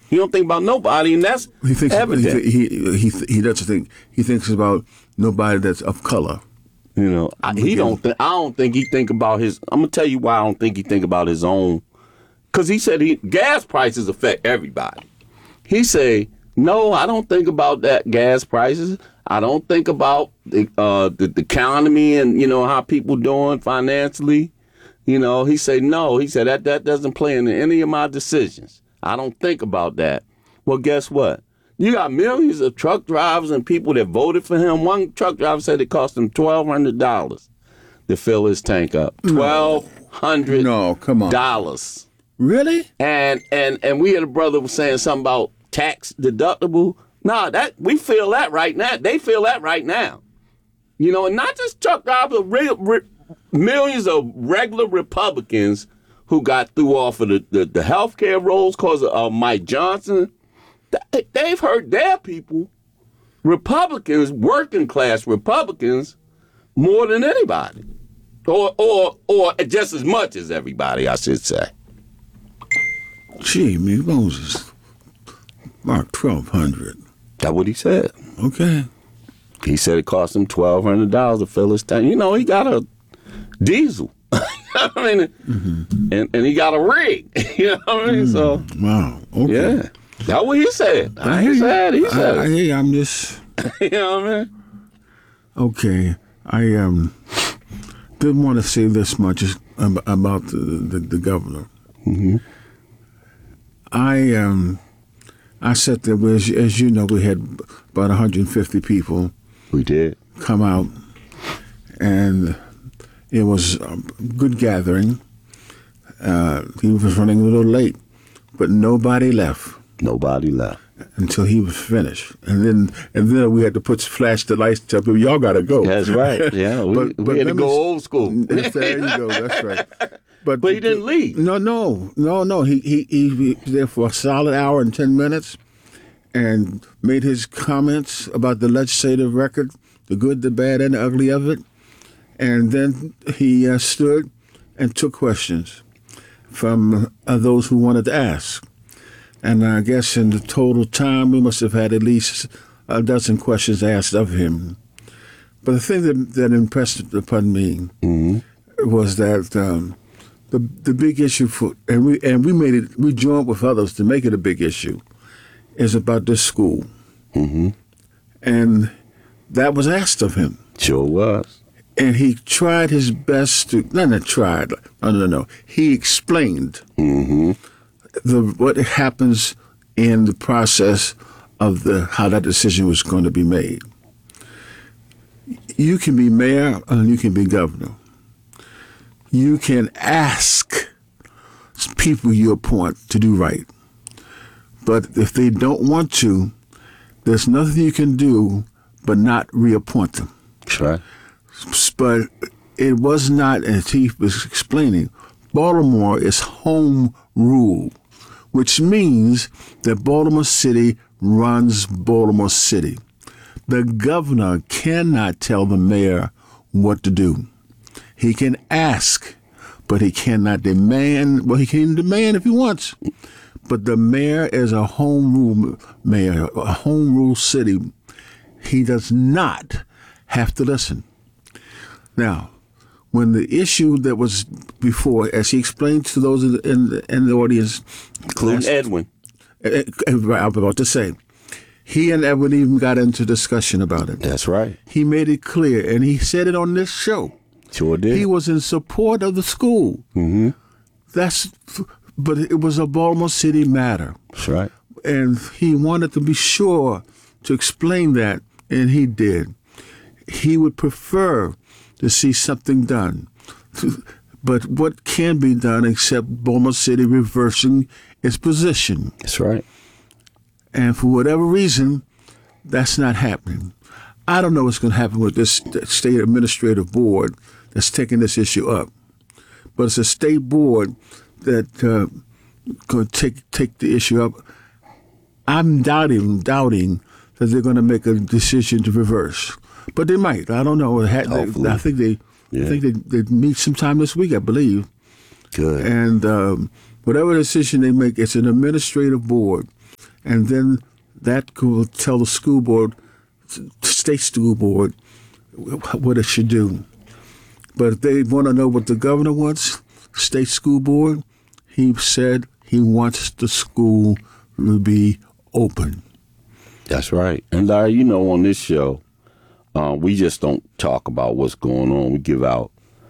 He don't think about nobody, and that's evident. He doesn't think. He thinks about nobody that's of color. You know, I don't think he think about his. I'm gonna tell you why I don't think he think about his own. Because he said gas prices affect everybody. He say, no, I don't think about that gas prices. I don't think about the economy and, you know, how people doing financially. You know, he said, no. He said, that doesn't play into any of my decisions. I don't think about that. Well, guess what? You got millions of truck drivers and people that voted for him. One truck driver said it cost him $1,200 to fill his tank up. $1,200. No, come on. Really? And we had a brother was saying something about tax deductible. Nah, that we feel that right now. They feel that right now. You know, and not just truck drivers, millions of regular Republicans who got threw off of the health care rolls because of Mike Johnson. They've hurt their people, Republicans, working class Republicans, more than anybody. Or just as much as everybody, I should say. Gee, me Moses. Mark, $1,200. That's what he said. Okay. He said it cost him $1,200 to fill his tank. You know, he got a diesel. I mean, and he got a rig. You know what I mean? So wow. Okay. Yeah. That's what he said. He said it. I hear you. I'm just. You know what I mean? Okay. I didn't want to say this much about the governor. Mm-hmm. I said that as you know, we had about 150 people. We did come out, and it was a good gathering. He was running a little late, but nobody left. Nobody left until he was finished, and then we had to flash the lights to tell people, y'all got to go. That's right. Yeah, we had to go old school. There you go. That's right. But he didn't leave. No. He was there for a solid hour and 10 minutes, and made his comments about the legislative record, the good, the bad, and the ugly of it, and then he stood and took questions from those who wanted to ask. And I guess in the total time, we must have had at least a dozen questions asked of him. But the thing that impressed upon me was that the big issue we joined with others to make it a big issue, is about this school. Mm-hmm. And that was asked of him. Sure was. And he tried his best to, no. He explained what happens in the process of how that decision was going to be made. You can be mayor and you can be governor. You can ask people you appoint to do right. But if they don't want to, there's nothing you can do but not reappoint them. That's right. But it was not, as he was explaining, Baltimore is home rule, which means that Baltimore City runs Baltimore City. The governor cannot tell the mayor what to do. He can ask, but he cannot demand. Well, he can demand if he wants. But the mayor is a home rule mayor, a home rule city. He does not have to listen. Now, when the issue that was before, as he explained to those in the audience, including Edwin, I'm about to say, he and Edwin even got into discussion about it. That's right. He made it clear, and he said it on this show. Sure did. He was in support of the school. Mm-hmm. But it was a Baltimore City matter. That's right. And he wanted to be sure to explain that, and he did. He would prefer to see something done. But what can be done except Baltimore City reversing its position? That's right. And for whatever reason, that's not happening. I don't know what's going to happen with this state administrative board that's taking this issue up. But it's a state board that going to take the issue up. I'm doubting that they're going to make a decision to reverse. But they might. I don't know. I think they meet sometime this week, I believe. Good. And whatever decision they make, it's an administrative board. and then that will tell the school board, state school board, what it should do. But if they want to know what the governor wants, state school board, he said he wants the school to be open. That's right. And Larry, you know, on this show, we just don't talk about what's going on. We give out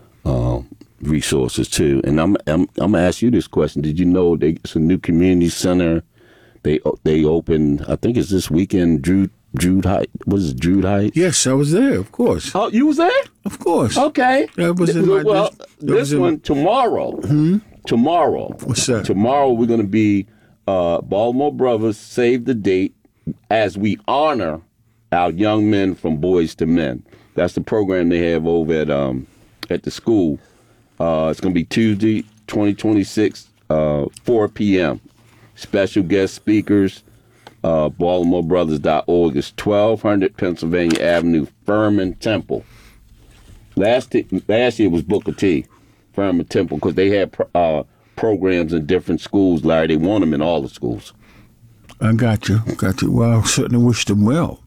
resources too. And I'm gonna ask you this question: did you know it's a new community center? They opened, I think it's this weekend. Drude Heights. Was it Drude Heights? Yes, I was there. Of course. Oh, you was there? Of course. Okay. That was in my this one tomorrow. Mm-hmm. Tomorrow. What's that? Tomorrow we're gonna be Baltimore Brothers Save the Date as we honor our young men from Boys to Men. That's the program they have over at the school. It's going to be Tuesday, 2026, 4 p.m. Special guest speakers, BaltimoreBrothers.org. It's 1200 Pennsylvania Avenue, Furman Temple. Last year was Booker T, Furman Temple, because they had programs in different schools, Larry. They want them in all the schools. I got you. Well, I certainly wish them well.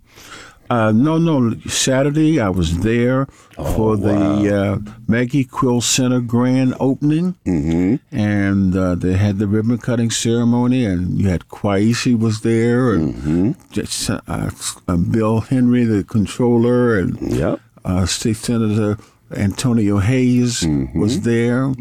No. Saturday, I was there for the Maggie Quill Center grand opening, and they had the ribbon cutting ceremony, and you had Kwaishi was there, and Bill Henry, the controller, and State Senator Antonio Hayes was there,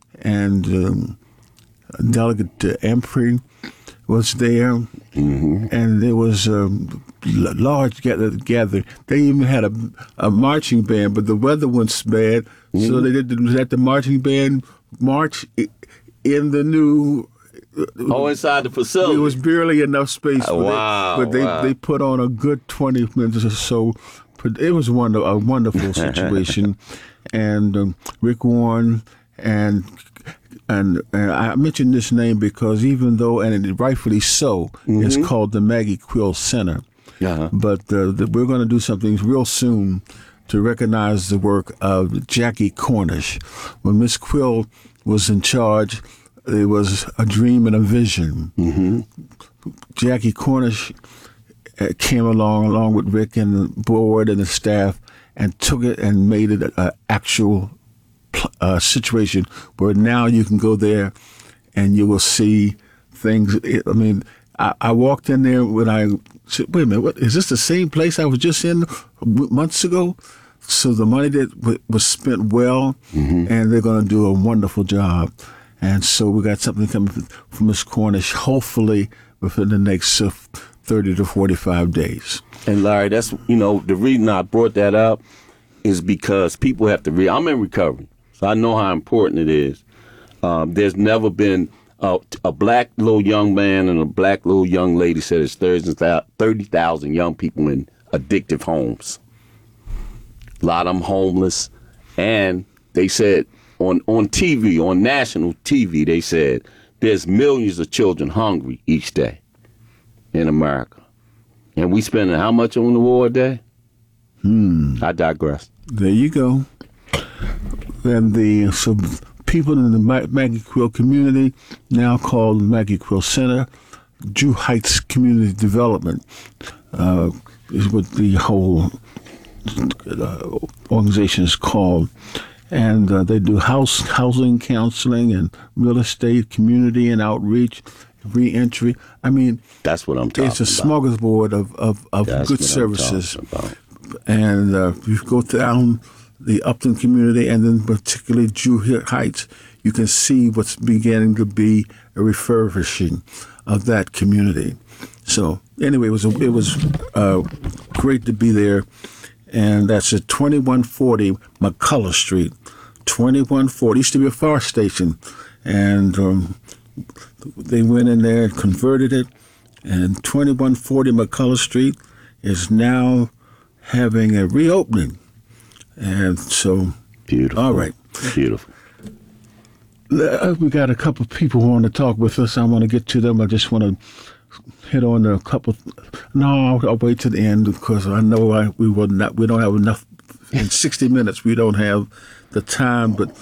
and Delegate Empry was there, and there was a large gathering. They even had a marching band, but the weather was bad, so they let the marching band march in the new. Inside the facility. There was barely enough space. But they put on a good 20 minutes or so. It was a wonderful situation, and Rick Warren and I mentioned this name because even though, and rightfully so, it's called the Maggie Quill Center. But we're going to do something real soon to recognize the work of Jackie Cornish. When Miss Quill was in charge, it was a dream and a vision. Jackie Cornish came along with Rick and the board and the staff and took it and made it an actual situation where now you can go there and you will see things. I mean, I walked in there when I said, wait a minute, what, is this the same place I was just in months ago? So the money that was spent well, and they're going to do a wonderful job. And so we got something coming from Ms. Cornish, hopefully within the next 30 to 45 days. And Larry, that's, the reason I brought that up is because people have to read. I'm in recovery, so I know how important it is. There's never been a black little young man and a black little young lady said it's 30,000 young people in addictive homes. A lot of them homeless. And they said on TV, on national TV, they said there's millions of children hungry each day in America. And we spending how much on the war a day? I digress. There you go. And so people in the Maggie Quill community, now called Maggie Quill Center, Drude Heights Community Development, is what the whole organization is called. And they do housing counseling and real estate, community and outreach, reentry. I mean, that's what I'm talking about. It's a smorgasbord of good services. And you go down the Upton community and then particularly Drude Heights, you can see what's beginning to be a refurbishing of that community. So anyway, it was great to be there. And that's at 2140 McCullough Street. 2140 used to be a fire station, and they went in there and converted it. And 2140 McCullough Street is now having a reopening, and so beautiful. All right, beautiful. We got a couple of people who want to talk with us. I want to get to them. I just want to hit on a couple. No, I'll wait to the end because I know we don't have enough. In 60 minutes, we don't have the time. But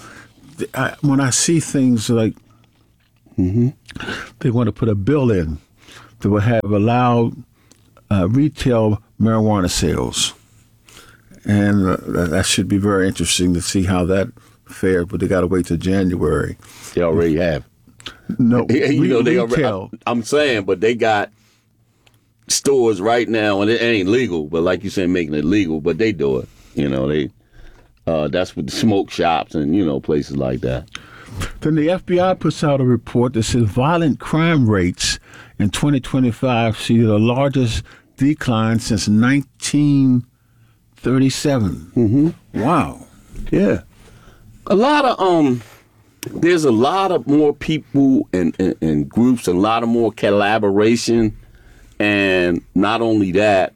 when I see things like they want to put a bill in that will have allowed retail marijuana sales. And that should be very interesting to see how that fared, but they got to wait till January. They already have. No, They retail. already, I'm saying, but they got stores right now, and it ain't legal, but like you said, making it legal, but they do it. That's with the smoke shops and, places like that. Then the FBI puts out a report that says violent crime rates in 2025 see the largest decline since 1937. Mm-hmm. Wow. Yeah. There's a lot of more people and groups, a lot of more collaboration, and not only that,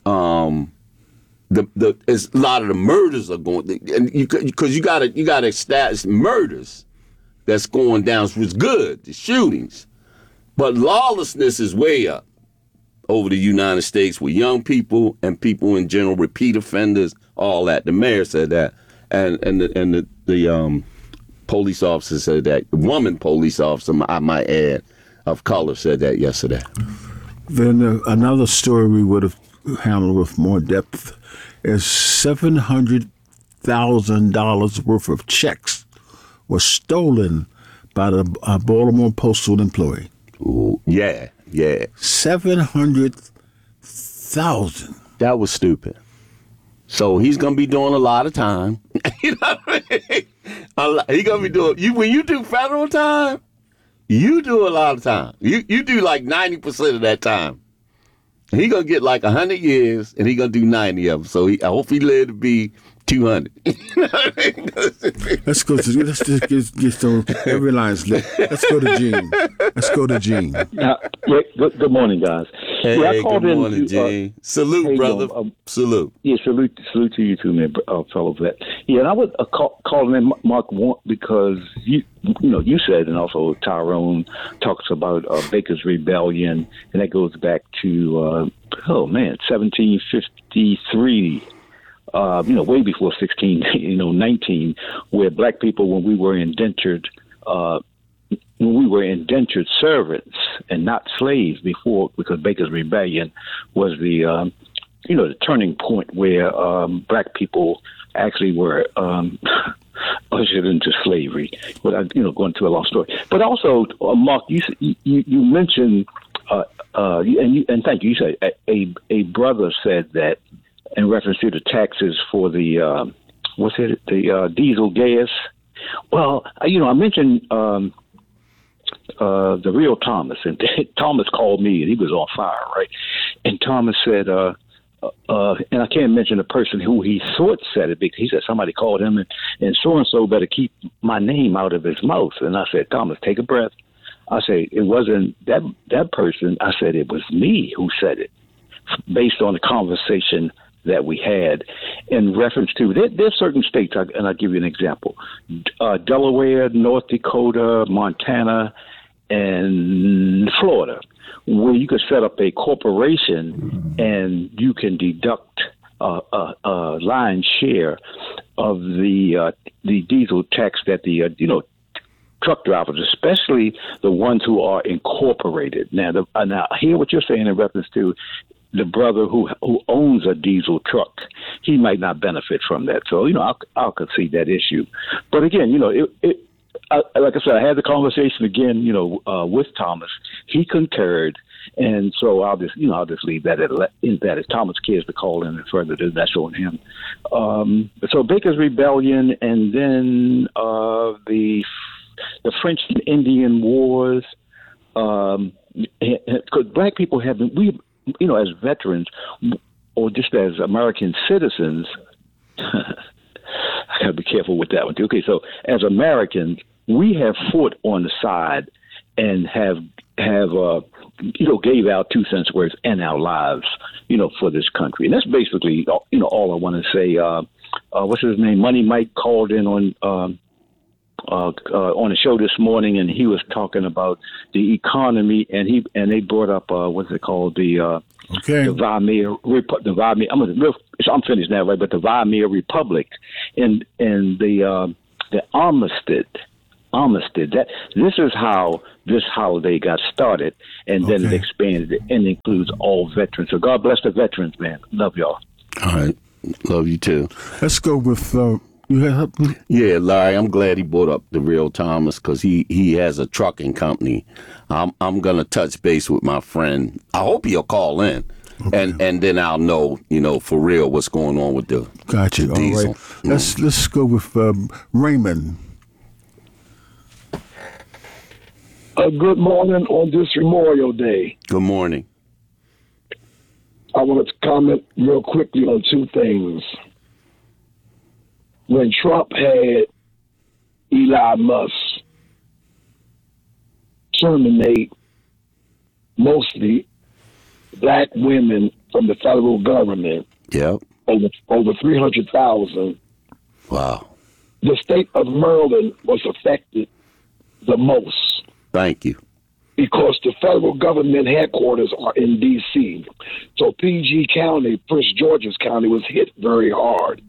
it's a lot of the murders are going, and because you gotta establish murders that's going down, which is good, the shootings, but lawlessness is way up over the United States with young people and people in general, repeat offenders, all that. The mayor said that, and the police officer said that. The woman police officer, I might add, of color, said that yesterday. Then another story we would have handled with more depth is $700,000 worth of checks were stolen by the Baltimore postal employee. Ooh, yeah. 700,000. That was stupid. So he's gonna be doing a lot of time. You know what I mean? He's gonna be doing when you do federal time, you do a lot of time. You do like 90% of that time. He gonna get like 100 years, and he gonna do 90 of them. So I hope he live to be 200. Let's just get some every line's lit. Let's go to Gene. Good morning, guys. Hey, I called good morning, Gene. Salute, brother. Salute. Yeah, salute to you too, man, fellow vet. Yeah, and I was calling in Mark because you said, and also Tyrone talks about Baker's Rebellion, and that goes back to 1753. Way before 19, where black people, when we were indentured servants and not slaves before, because Baker's Rebellion was the turning point where black people actually were ushered into slavery. But going through a long story. But also, Mark, you mentioned, and thank you. You said a brother said that in reference to the taxes for the diesel gas. Well, I mentioned the real Thomas, and Thomas called me, and he was on fire, right? And Thomas said, and I can't mention the person who he thought said it, because he said somebody called him, and so better keep my name out of his mouth. And I said, Thomas, take a breath. I said, it wasn't that person. I said, it was me who said it, based on the conversation that we had in reference to, there's certain states, and I'll give you an example, Delaware, North Dakota, Montana, and Florida, where you could set up a corporation and you can deduct a lion's share of the diesel tax that the truck drivers, especially the ones who are incorporated. Now, I hear what you're saying in reference to the brother who owns a diesel truck. He might not benefit from that. So, I'll concede that issue. But again, like I said, I had the conversation again, with Thomas. He concurred. And so I'll just leave that that if Thomas cares to call in and further, that's on him. So Baker's Rebellion, and then the French and Indian Wars, because black people have been, as veterans or just as American citizens, I gotta be careful with that one too. Okay, so as Americans, we have fought on the side and have gave our 2 cents worth and our lives, for this country. And that's basically, all I want to say. What's his name? Money Mike called in on the show this morning, and he was talking about the economy, and they brought up what's it called, the Weimar I'm finished now, right? But the Weimar Republic and the armistice Armistead. This is how this holiday got started, and then it expanded and includes all veterans. So God bless the veterans, man. Love y'all. All right. Love you too. Let's go with you had Yeah, Larry, I'm glad he brought up the real Thomas because he has a trucking company. I'm gonna touch base with my friend. I hope he'll call in. Okay. And then I'll know, for real what's going on with the Gotcha. the diesel. All right. Let's go with Raymond. Good morning on this Memorial Day. Good morning. I wanted to comment real quickly on two things. When Trump had Elon Musk terminate mostly black women from the federal government, Yep. over 300,000, Wow. the state of Maryland was affected the most. Thank you. Because the federal government headquarters are in D.C. So PG County, Prince George's County, was hit very hard.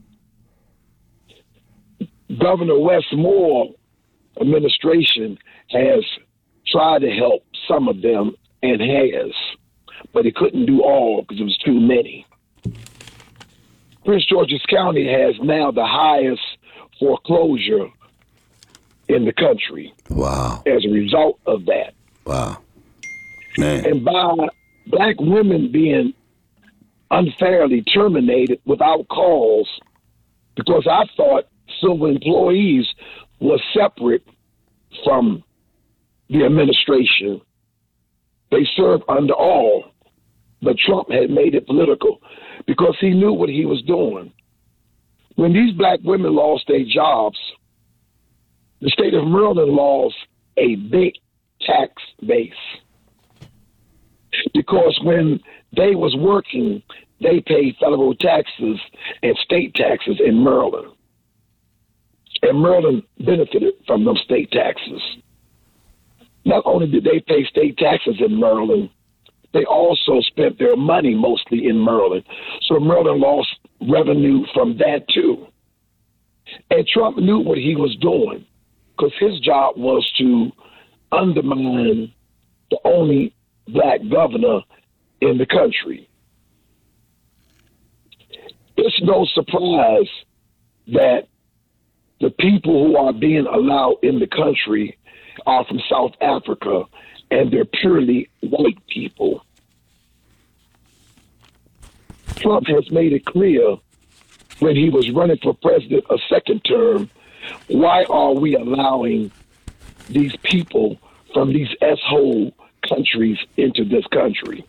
Governor Wes Moore administration has tried to help some of them and has, but he couldn't do all because it was too many. Prince George's County has now the highest foreclosure in the country. Wow. As a result of that. Wow. Man. And by black women being unfairly terminated without cause, because I thought civil employees were separate from the administration. They serve under all, but Trump had made it political because he knew what he was doing. When these black women lost their jobs, the state of Maryland lost a big tax base. Because when they was working, they paid federal taxes and state taxes in Maryland. And Maryland benefited from those state taxes. Not only did they pay state taxes in Maryland, they also spent their money mostly in Maryland. So Maryland lost revenue from that too. And Trump knew what he was doing because his job was to undermine the only black governor in the country. It's no surprise that the people who are being allowed in the country are from South Africa, and they're purely white people. Trump has made it clear when he was running for president a second term, why are we allowing these people from these S-hole countries into this country?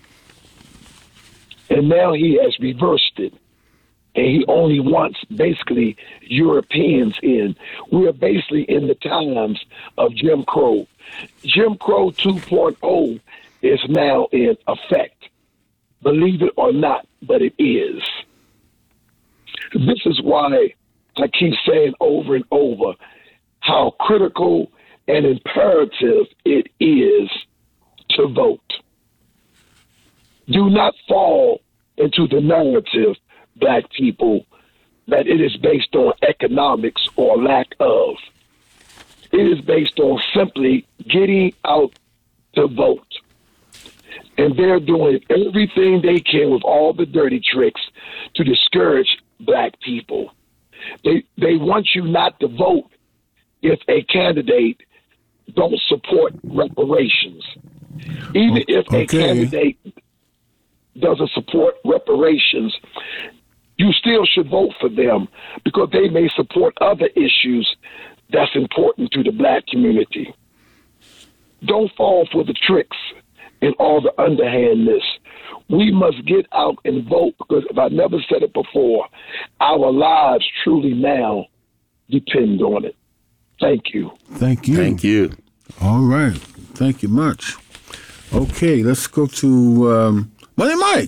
And now he has reversed it. And he only wants basically Europeans in. We are basically in the times of Jim Crow. Jim Crow 2.0 is now in effect. Believe it or not, but it is. This is why I keep saying over and over how critical and imperative it is to vote. Do not fall into the narrative, black people, that it is based on economics or lack of. It is based on simply getting out to vote. And they're doing everything they can with all the dirty tricks to discourage black people. They want you not to vote if a candidate don't support reparations. Even if a candidate doesn't support reparations, you still should vote for them because they may support other issues that's important to the black community. Don't fall for the tricks and all the underhandness. We must get out and vote because, if I never said it before, our lives truly now depend on it. Thank you. Thank you. Thank you. All right. Thank you much. Okay, let's go to Money Mike.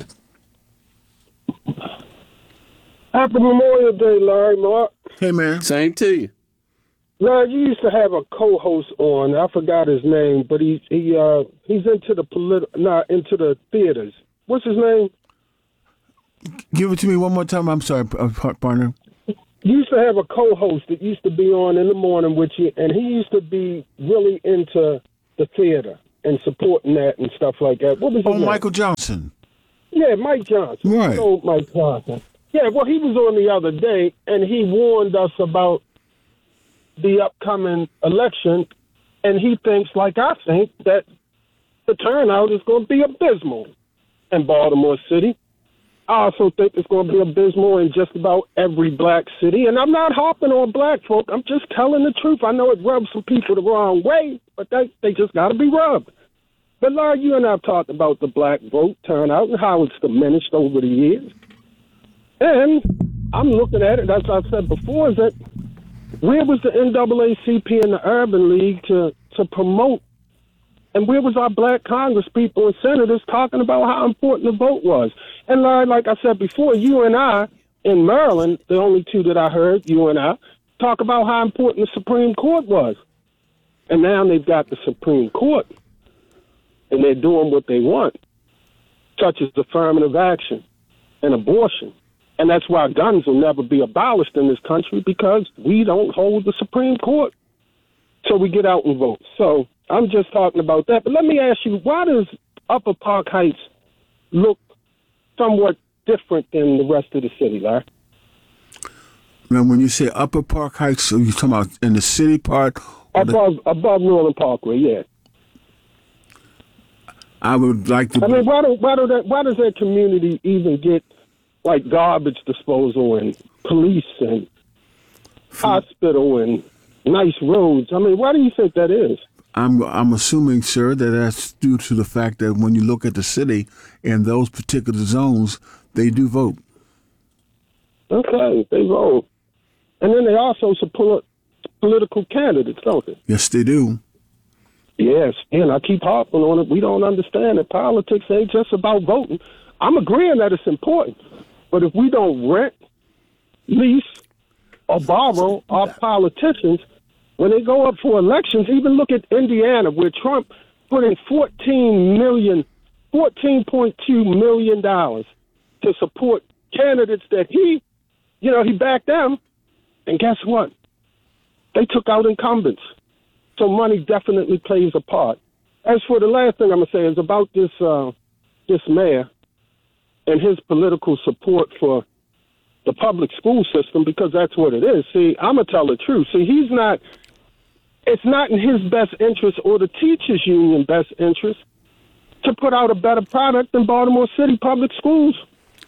Happy Memorial Day, Larry Mark. Hey, man. Same to you. Larry, you used to have a co-host on. I forgot his name, but he's into the into the theaters. What's his name? Give it to me one more time. I'm sorry, partner. used to have a co-host that used to be on in the morning with you, and he used to be really into the theater and supporting that and stuff like that. What was his name? Michael Johnson. Yeah, Mike Johnson. Right. Oh, Mike Johnson. Yeah, well, he was on the other day, and he warned us about the upcoming election, and he thinks, like I think, that the turnout is going to be abysmal in Baltimore City. I also think it's going to be abysmal in just about every black city. And I'm not harping on black folk. I'm just telling the truth. I know it rubs some people the wrong way, but they just got to be rubbed. But, Larry, you and I have talked about the black vote turnout and how it's diminished over the years. And I'm looking at it, as I said before, is that where was the NAACP and the Urban League to promote? And where was our black Congress people and senators talking about how important the vote was? And Larry, like I said before, you and I in Maryland, the only two that I heard, you and I, talk about how important the Supreme Court was. And now they've got the Supreme Court, and they're doing what they want, such as affirmative action and abortion. And that's why guns will never be abolished in this country, because we don't hold the Supreme Court. So we get out and vote. So I'm just talking about that. But let me ask you, why does Upper Park Heights look somewhat different than the rest of the city, Larry? Now, when you say Upper Park Heights, are you talking about in the city part? Above Norland Parkway, yeah. I would like to. I mean, why does that community even get like garbage disposal and police and hospital and nice roads? I mean, why do you think that is? I'm assuming, sir, that that's due to the fact that when you look at the city in those particular zones, they do vote. Okay, they vote. And then they also support political candidates, don't they? Yes, they do. Yes, and I keep harping on it. We don't understand that politics ain't just about voting. I'm agreeing that it's important. But if we don't rent, lease, or borrow our politicians, when they go up for elections, even look at Indiana, where Trump put in $14.2 million to support candidates that he backed them. And guess what? They took out incumbents. So money definitely plays a part. As for the last thing I'm going to say is about this mayor and his political support for the public school system, because that's what it is. See, I'm going to tell the truth. See, it's not in his best interest or the teachers union best interest to put out a better product than Baltimore City public schools.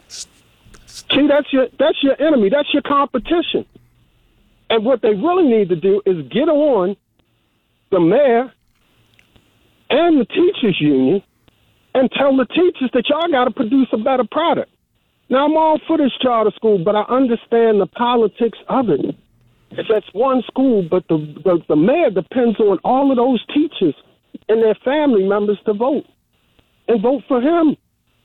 See, that's your enemy. That's your competition. And what they really need to do is get on the mayor and the teachers union and tell the teachers that y'all got to produce a better product. Now, I'm all for this charter school, but I understand the politics of it. If that's one school, but the mayor depends on all of those teachers and their family members to vote and vote for him.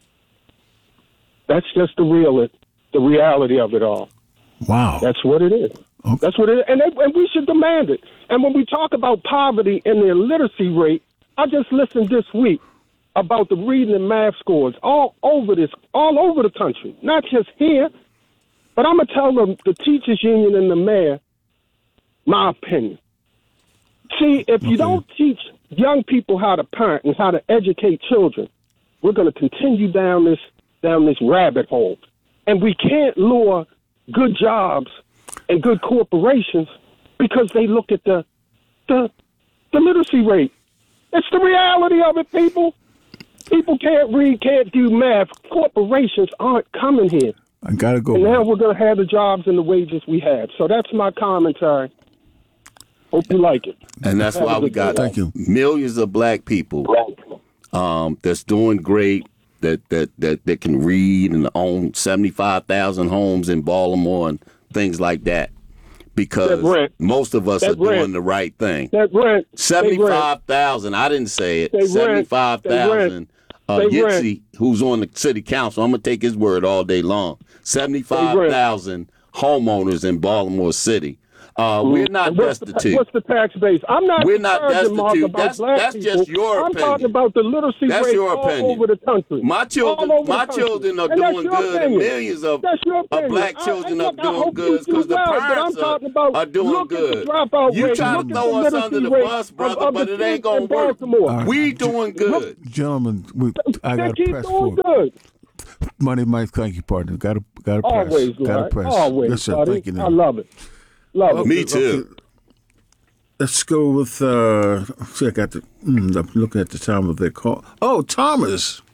That's just the reality of it all. Wow. That's what it is. Okay. That's what it is. And we should demand it. And when we talk about poverty and the illiteracy rate, I just listened this week about the reading and math scores all over the country, not just here. But I'm going to tell them, the teachers union and the mayor, my opinion. See, if you don't teach young people how to parent and how to educate children, we're going to continue down this rabbit hole. And we can't lure good jobs and good corporations because they look at the literacy rate. It's the reality of it, people. People can't read, can't do math. Corporations aren't coming here. I gotta go. And now we're going to have the jobs and the wages we have. So that's my commentary. Hope you like it. And that's why we got millions of black people that's doing great, that can read and own 75,000 homes in Baltimore and things like that. Because most of us are doing the right thing. 75,000. I didn't say it. 75,000. Yitzi, who's on the city council, I'm going to take his word all day long. 75,000 homeowners in Baltimore City We're not destitute. What's the tax base? I'm not. We're not disparaging, Mark, destitute. about black That's people. just your I'm opinion. talking about the literacy That's rate your all opinion. over the country. My children are And doing good, and millions of black children are doing good because the parents are doing good. You try to throw us under the bus, brother, but it ain't gonna work. Right. We doing good. Gentlemen, I got They to keep press doing forward. good. Money, Mike, thank you, partner. Got to press. Always, Got to right? press. Always, Yes, sir. buddy. Thank you. I love it. Love it. Me too. Let's go with. See, I got the. I'm looking at the time of their call. Oh, Thomas.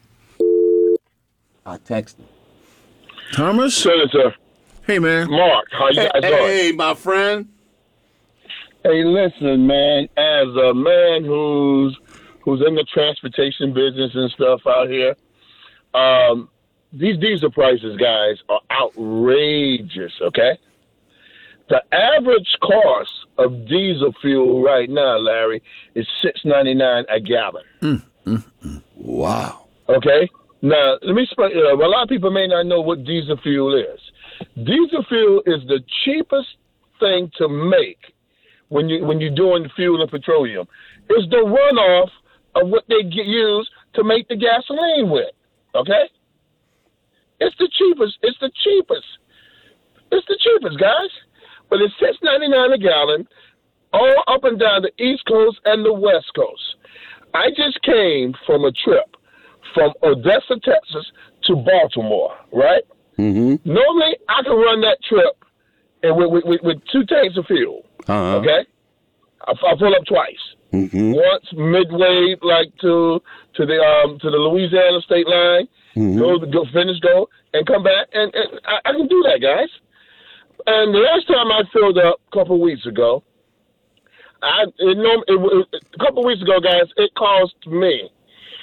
I texted. Thomas. Senator Hey, man. Mark, how you guys doing? Hey, my friend. Hey, listen, man. As a man who's in the transportation business and stuff out here, these diesel prices, guys, are outrageous. Okay, the average cost of diesel fuel right now, Larry, is $6.99 a gallon. Wow. Okay. Now, let me explain. A lot of people may not know what diesel fuel is. Diesel fuel is the cheapest thing to make when you're doing fuel and petroleum. It's the runoff of what they use to make the gasoline with. Okay? It's the cheapest. It's the cheapest, guys. But it's $6.99 a gallon, all up and down the East Coast and the West Coast. I just came from a trip from Odessa, Texas to Baltimore, right? Mm-hmm. Normally, I can run that trip and with 2 tanks of fuel. Uh-huh. Okay, I pull up twice. Mm-hmm. Once midway, like to the Louisiana state line, go finish, and come back, and I can do that, guys. And the last time I filled up a couple of weeks ago, a couple of weeks ago, guys, it cost me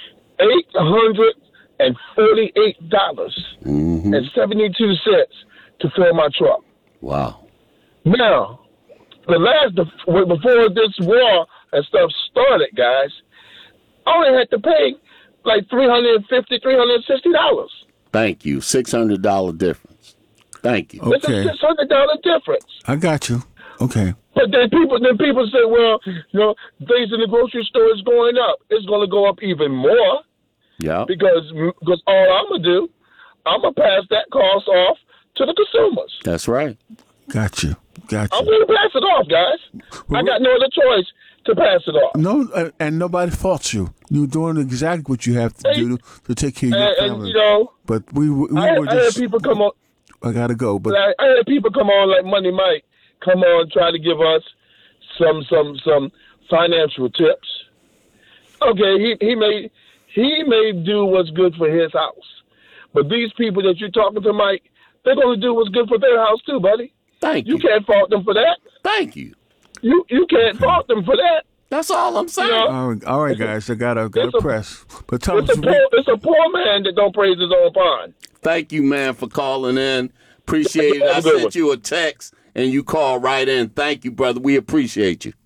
$848.72 to fill my truck. Wow. Now, before this war and stuff started, guys, I only had to pay like $350, $360. Thank you. $600 difference. Thank you. It's a $600 difference. I got you. Okay. But then people say, well, things in the grocery store is going up. It's going to go up even more. Yeah. Because all I'm going to do, I'm going to pass that cost off to the consumers. That's right. Got you. I'm going to pass it off, guys. I got no other choice to pass it off. No, and nobody faults you. You're doing exactly what you have to do to take care of your family. But we were just. I had people come on. I gotta go, but I had people come on like Money Mike, come on, try to give us some financial tips. Okay, he may do what's good for his house, but these people that you're talking to, Mike, they're going to do what's good for their house too, buddy. Thank you. You can't fault them for that. Thank you. You can't fault them for that. That's all I'm saying. All right, guys. I gotta press. But Thomas, it's a poor man that don't praise his own pond. Thank you, man, for calling in. Appreciate it. I sent you a text and you called right in. Thank you, brother. We appreciate you.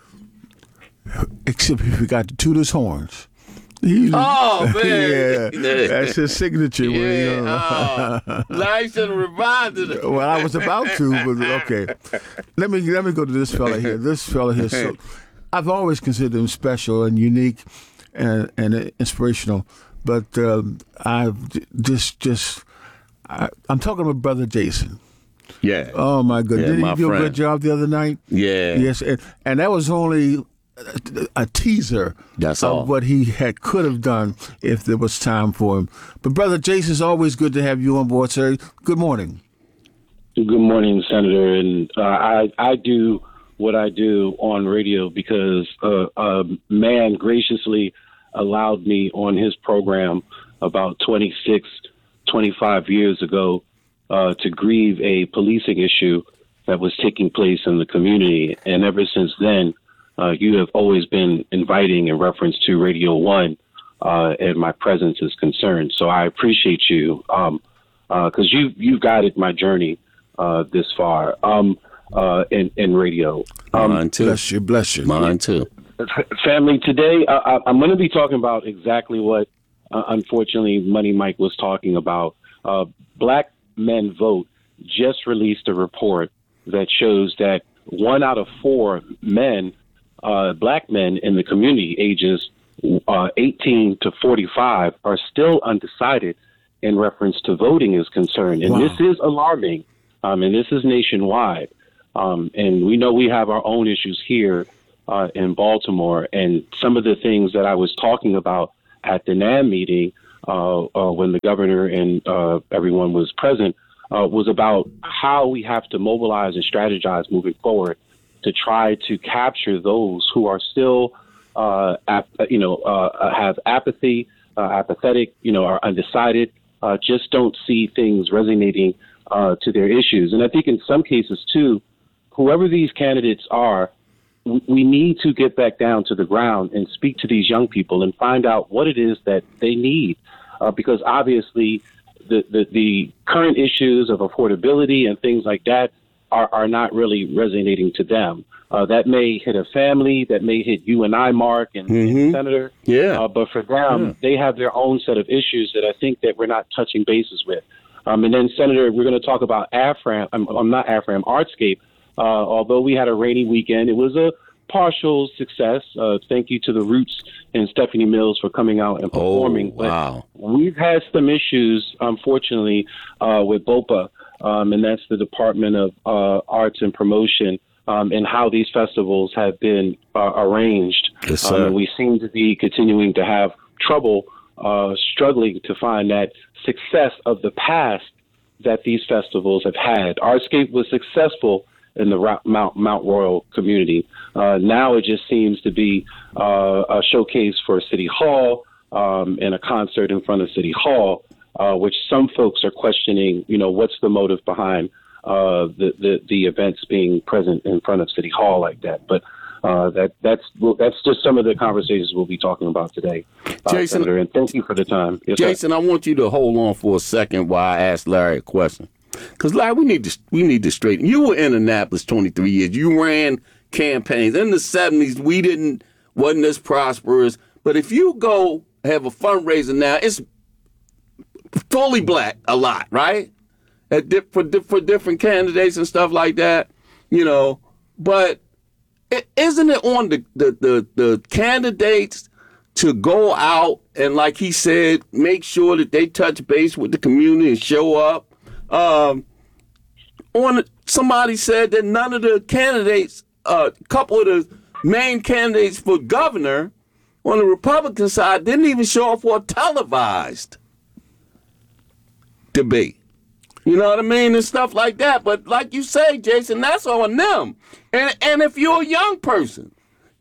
Except if you got to toot his horns. Oh, man. Yeah, that's his signature. Yeah. I should have reminded him. Well, I was about to, but okay. Let me go to this fella here. This fella here. So, I've always considered him special and unique and inspirational, but I'm talking about Brother Jason. Yeah. Oh my goodness! Yeah, Didn't he do a good job the other night? Yeah. Yes, and that was only a teaser of what he could have done if there was time for him. But Brother Jason, it's always good to have you on board, sir. Good morning. Good morning, Senator. And I do what I do on radio because a man graciously allowed me on his program about 25 years ago to grieve a policing issue that was taking place in the community. And ever since then, you have always been inviting in reference to Radio 1 and my presence is concerned. So I appreciate you because you've guided my journey this far in radio. Mine too. Bless you. Mine too. Family, today I'm going to be talking about exactly what, unfortunately, Money Mike was talking about. Black Men Vote just released a report that shows that 1 out of 4 men, black men in the community, ages 18 to 45, are still undecided in reference to voting is concerned. And this is alarming, and this is nationwide. And we know we have our own issues here in Baltimore. And some of the things that I was talking about at the NAM meeting when the governor and everyone was present was about how we have to mobilize and strategize moving forward to try to capture those who are still, have apathy, apathetic, are undecided, just don't see things resonating to their issues. And I think in some cases, too, whoever these candidates are, we need to get back down to the ground and speak to these young people and find out what it is that they need, because obviously the current issues of affordability and things like that are not really resonating to them. That may hit a family, that may hit you and I, Mark, and Senator. Yeah. But for them, they have their own set of issues that I think that we're not touching bases with. And then, Senator, we're going to talk about Artscape. Although we had a rainy weekend, it was a partial success. Thank you to the Roots and Stephanie Mills for coming out and performing. Oh, wow. But we've had some issues, unfortunately, with BOPA, and that's the Department of Arts and Promotion, and how these festivals have been arranged. Yes, sir. And we seem to be continuing to have trouble struggling to find that success of the past that these festivals have had. Artscape was successful in the Mount Royal community. Now it just seems to be a showcase for City Hall and a concert in front of City Hall, which some folks are questioning, what's the motive behind the events being present in front of City Hall like that. But that's just some of the conversations we'll be talking about today, Jason, Senator, and thank you for the time. Yes, Jason, sir. I want you to hold on for a second while I ask Larry a question. Because, Larry, we need to straighten. You were in Annapolis 23 years. You ran campaigns. In the 70s, wasn't as prosperous. But if you go have a fundraiser now, it's fully black a lot, right? For different candidates and stuff like that, But isn't it on the candidates to go out and, like he said, make sure that they touch base with the community and show up? Somebody said that none of the candidates, a couple of the main candidates for governor on the Republican side didn't even show up for a televised debate. You know what I mean? And stuff like that. But like you say, Jason, that's on them. And if you're a young person,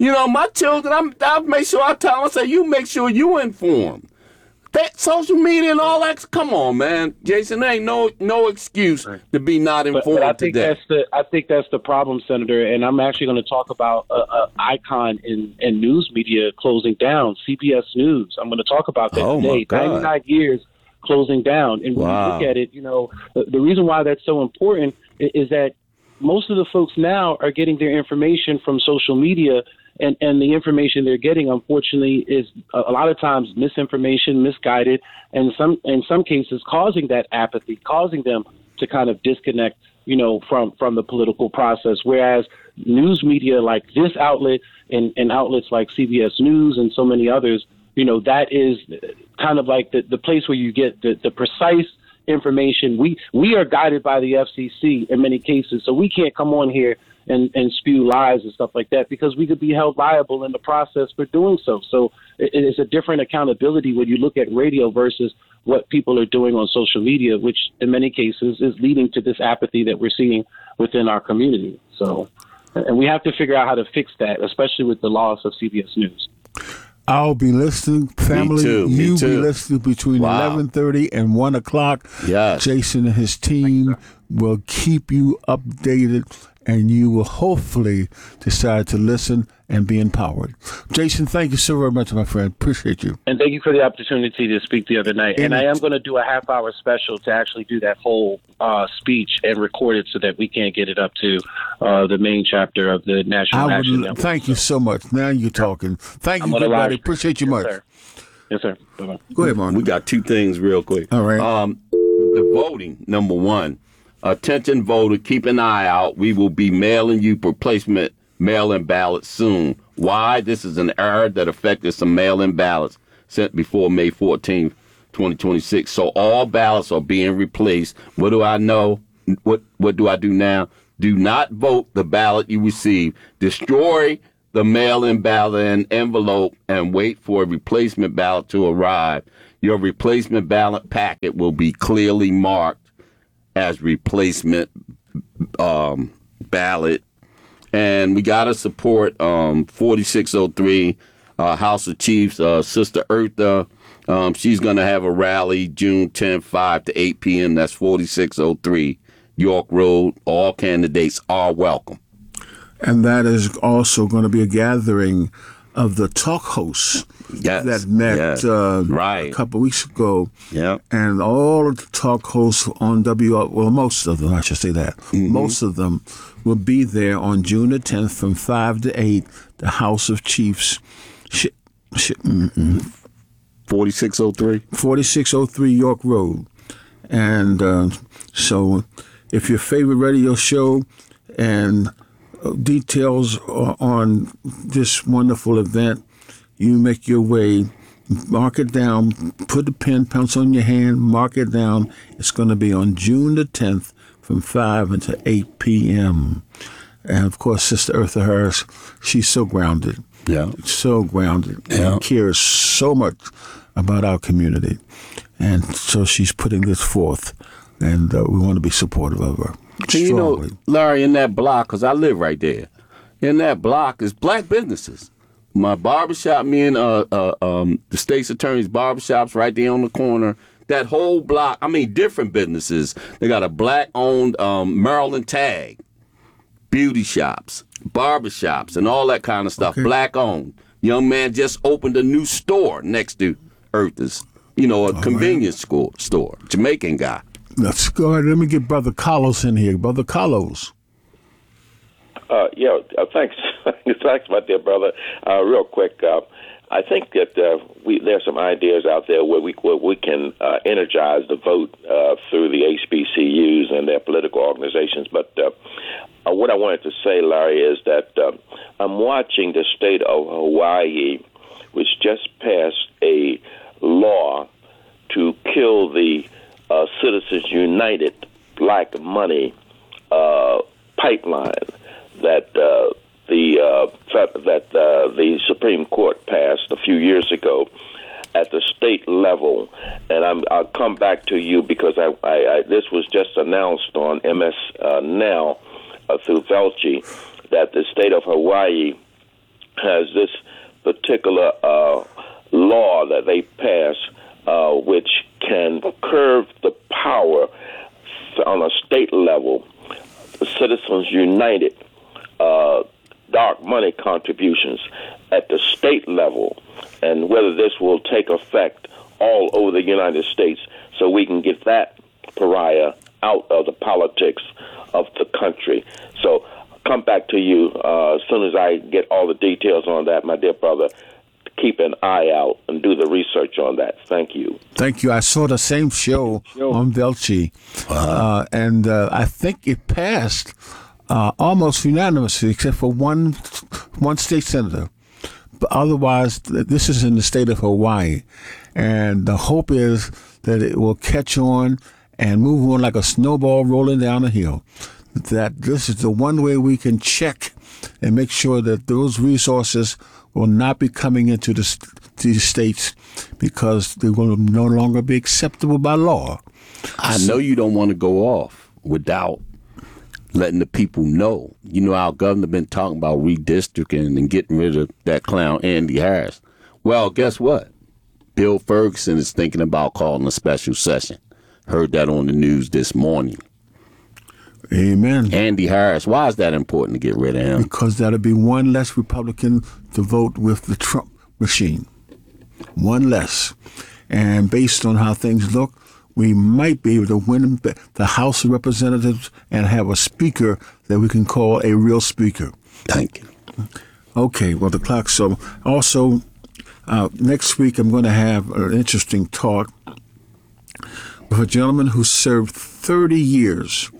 my children, I'll make sure I tell them, I say, you make sure you informed. That social media and all that, come on, man. Jason, there ain't no excuse to be not informed but I think today. I think that's the problem, Senator. And I'm actually going to talk about an icon in news media closing down, CBS News. I'm going to talk about that today. 99 years closing down. And when you look at it, the reason why that's so important is that most of the folks now are getting their information from social media, and the information they're getting, unfortunately, is a lot of times misinformation, misguided, and in some cases causing that apathy, causing them to kind of disconnect, from the political process. Whereas news media like this outlet and outlets like CBS News and so many others, that is kind of like the place where you get the precise information. We are guided by the FCC in many cases, so we can't come on here and spew lies and stuff like that, because we could be held liable in the process for doing so. So it is a different accountability when you look at radio versus what people are doing on social media, which in many cases is leading to this apathy that we're seeing within our community. So, and we have to figure out how to fix that, especially with the loss of CBS News. I'll be listening, family. Me too. Be listening between 11:30 and 1 o'clock. Yes. Jason and his team will keep you updated, and you will hopefully decide to listen and be empowered. Jason, thank you so very much, my friend. Appreciate you. And thank you for the opportunity to speak the other night. And I am going to do a half-hour special to actually do that whole speech and record it so that we can get it up to the main chapter of the National Action Network. Thank you so much. Now you're talking. Thank you, everybody. Appreciate you much. Sir. Yes, sir. Bye-bye. Go ahead, Mark. We got two things real quick. All right. The voting, number one. Attention voter, keep an eye out. We will be mailing you replacement mail-in ballots soon. Why? This is an error that affected some mail-in ballots sent before May 14th, 2026. So all ballots are being replaced. What do I know? What do I do now? Do not vote the ballot you receive. Destroy the mail-in ballot and envelope and wait for a replacement ballot to arrive. Your replacement ballot packet will be clearly marked as replacement ballot. And we got to support 4603 House of Chiefs, Sister Eartha. She's going to have a rally June 10th, 5 to 8 p.m. That's 4603 York Road. All candidates are welcome. And that is also going to be a gathering of the talk hosts that met a couple of weeks ago. Yeah. And all of the talk hosts on most of them, I should say that. Mm-hmm. Most of them will be there on June the 10th from 5 to 8, the House of Chiefs. 4603? 4603 York Road. And so if your favorite radio show and details on this wonderful event, you make your way, mark it down, put the pen, pencil in your hand, mark it down. It's going to be on June the 10th from 5 until 8 p.m. And, of course, Sister Eartha Harris, she's so grounded. Yeah. So grounded. Yeah. And cares so much about our community. And so she's putting this forth, and we want to be supportive of her. And you know, Larry, in that block, because I live right there, in that block is black businesses. My barbershop, me and the state's attorney's barbershop's right there on the corner. That whole block, I mean, different businesses. They got a black-owned Maryland Tag, beauty shops, barbershops, and all that kind of stuff, black-owned. Young man just opened a new store next to Eartha's, a convenience store, Jamaican guy. Let's go ahead. Let me get Brother Carlos in here. Brother Carlos. Thanks. Thanks, my dear brother. Real quick, I think that there's some ideas out there where we can energize the vote through the HBCUs and their political organizations. But what I wanted to say, Larry, is that I'm watching the state of Hawaii, which just passed a law to kill the Citizens United Black Money pipeline that the Supreme Court passed a few years ago at the state level. And I'll come back to you because this was just announced on MS Now through Velchi that the state of Hawaii has this particular law that they passed which can curb the power on a state level, the Citizens United dark money contributions at the state level, and whether this will take effect all over the United States so we can get that pariah out of the politics of the country. So I'll come back to you as soon as I get all the details on that, my dear brother. Keep an eye out and do the research on that. Thank you. Thank you. I saw the same show on Velchi, and I think it passed almost unanimously, except for one state senator. But otherwise, this is in the state of Hawaii, and the hope is that it will catch on and move on like a snowball rolling down a hill. That this is the one way we can check and make sure that those resources will not be coming into these states because they will no longer be acceptable by law. I know you don't want to go off without letting the people know. You know, our governor been talking about redistricting and getting rid of that clown Andy Harris. Well, guess what? Bill Ferguson is thinking about calling a special session. Heard that on the news this morning. Amen. Andy Harris, why is that important to get rid of him? Because that'll be one less Republican to vote with the Trump machine. One less. And based on how things look, we might be able to win the House of Representatives and have a speaker that we can call a real speaker. Thank you. Okay, well, the clock. So also, next week I'm going to have an interesting talk with a gentleman who served 30 years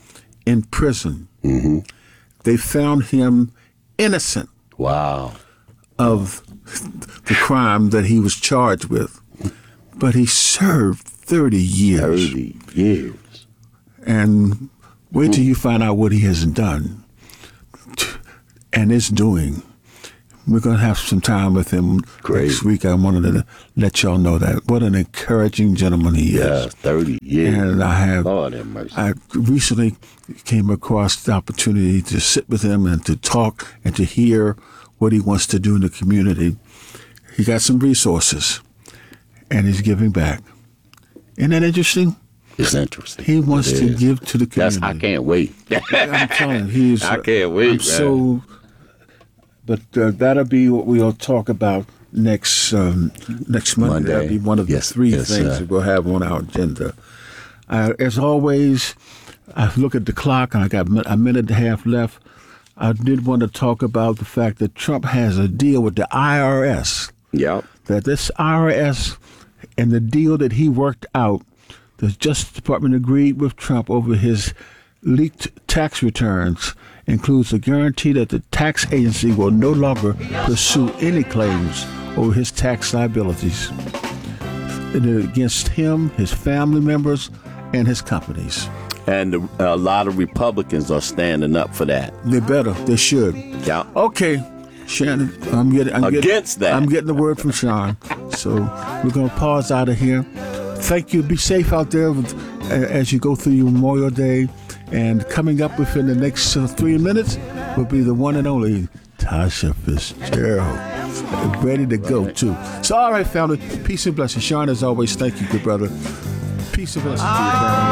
in prison. Mm-hmm. They found him innocent Wow. of the crime that he was charged with. But he served 30 years. 30 years. And wait till you find out what he has done and is doing. We're going to have some time with him next week. I wanted to let y'all know that. What an encouraging gentleman he is. Yeah, 30 years. And Lord have mercy. I recently came across the opportunity to sit with him and to talk and to hear what he wants to do in the community. He got some resources, and he's giving back. Isn't that interesting? It's interesting. He wants to give to the community. I can't wait. I'm telling you, I can't wait, man. But that'll be what we'll talk about next Monday. That'll be one of the three things that we'll have on our agenda. As always, I look at the clock, and I got a minute and a half left. I did want to talk about the fact that Trump has a deal with the IRS. Yep. That this IRS and the deal that he worked out, the Justice Department agreed with Trump over his leaked tax returns, includes a guarantee that the tax agency will no longer pursue any claims over his tax liabilities against him, his family members, and his companies. And a lot of Republicans are standing up for that. They better. They should. Yeah. Okay, Shannon, I'm getting that. I'm getting the word from Sean. So we're going to pause out of here. Thank you. Be safe out there as you go through your Memorial Day. And coming up within the next 3 minutes will be the one and only Tasha Fitzgerald. Ready to go, too. So, all right, family. Peace and blessings. Sean, as always, thank you, good brother. Peace and blessings to you, family.